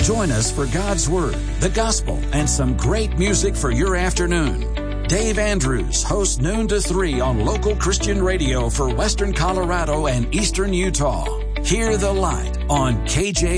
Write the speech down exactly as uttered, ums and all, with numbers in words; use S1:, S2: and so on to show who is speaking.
S1: Join us for God's Word, the Gospel, and some great music for your afternoon. Dave Andrews hosts noon to three on local Christian radio for Western Colorado and Eastern Utah. Hear the Light on K J